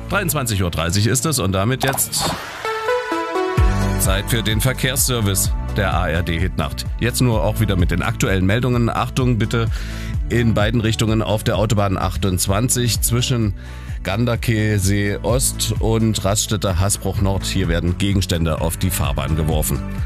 23:30 Uhr ist es und damit jetzt Zeit für den Verkehrsservice der ARD Hitnacht. Jetzt nur auch wieder mit den aktuellen Meldungen. Achtung bitte in beiden Richtungen auf der Autobahn 28 zwischen Ganderkesee Ost und Raststätter Hasbruch Nord. Hier werden Gegenstände auf die Fahrbahn geworfen.